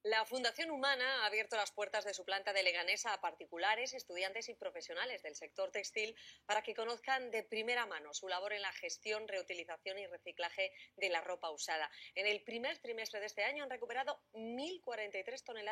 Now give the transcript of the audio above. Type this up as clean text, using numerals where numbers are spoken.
La Fundación Humana ha abierto las puertas de su planta de Leganés a particulares, estudiantes y profesionales del sector textil para que conozcan de primera mano su labor en la gestión, reutilización y reciclaje de la ropa usada. En el primer trimestre de este año han recuperado 1.043 toneladas